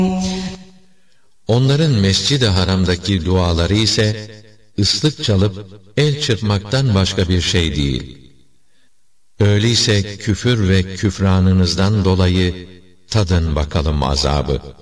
Onların Mescid-i Haram'daki duaları ise ıslık çalıp el çırpmaktan başka bir şey değil. Öyleyse küfür ve küfranınızdan dolayı tadın bakalım azabı.